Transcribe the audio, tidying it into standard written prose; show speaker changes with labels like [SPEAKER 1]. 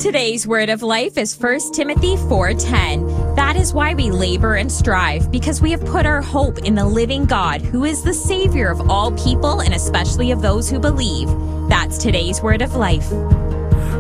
[SPEAKER 1] Today's word of life is 1 Timothy 4:10. That is why we labor and strive, because we have put our hope in the living God, who is the Savior of all people and especially of those who believe. That's today's word of life.